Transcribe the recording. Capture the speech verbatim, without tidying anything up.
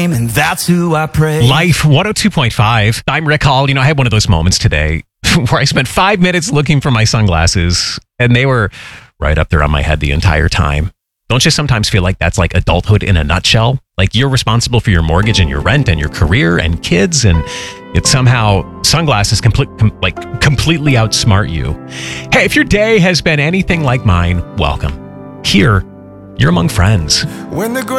And that's who I pray. Life one oh two point five. I'm Rick Hall. You know, I had one of those moments today where I spent five minutes looking for my sunglasses and they were right up there on my head the entire time. Don't you sometimes feel like that's like adulthood in a nutshell? Like you're responsible for your mortgage and your rent and your career and kids, and it's somehow sunglasses complete, com- like completely outsmart you. Hey, if your day has been anything like mine, welcome. Here, you're among friends. When the